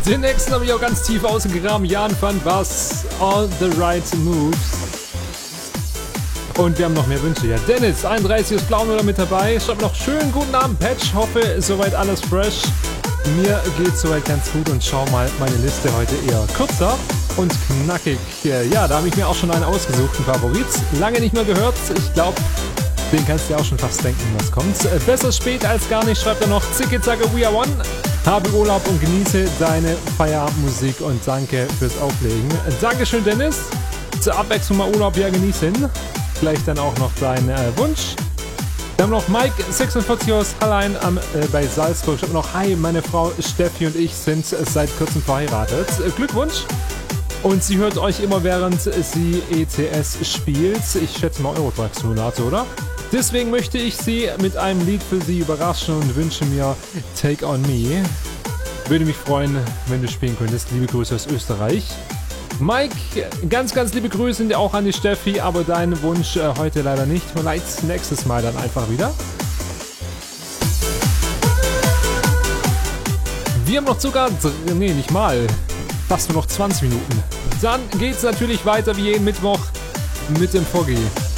Den nächsten habe ich auch ganz tief ausgegraben. Jan van Was, All the Right Moves. Und wir haben noch mehr Wünsche. Ja, Dennis, 31 ist blau mit dabei. Schreibt noch schönen guten Abend, Patch. Hoffe, soweit alles fresh. Mir geht's soweit ganz gut und schau mal, meine Liste heute eher kürzer und knackig. Ja, da habe ich mir auch schon einen ausgesucht, einen Favorit. Lange nicht mehr gehört. Ich glaube, den kannst du dir auch schon fast denken, was kommt. Besser spät als gar nicht, schreibt er noch. Zicke Zacke, we are one. Habe Urlaub und genieße deine Feierabendmusik und danke fürs Auflegen. Dankeschön, Dennis. Zur Abwechslung mal Urlaub ja genießen. Gleich dann auch noch dein Wunsch. Wir haben noch Mike 46 aus Hallein bei Salzburg. Ich habe noch, hi, meine Frau Steffi und ich sind seit kurzem verheiratet. Glückwunsch. Und sie hört euch immer, während sie ETS spielt. Ich schätze mal Euro Truck Simulator, oder? Deswegen möchte ich sie mit einem Lied für sie überraschen und wünsche mir Take On Me. Würde mich freuen, wenn du spielen könntest. Liebe Grüße aus Österreich. Mike, ganz, ganz liebe Grüße auch an die Steffi, aber deinen Wunsch heute leider nicht. Vielleicht nächstes Mal dann einfach wieder. Wir haben noch sogar, nee, nicht mal, fast nur noch 20 Minuten. Dann geht's natürlich weiter wie jeden Mittwoch mit dem Foggy.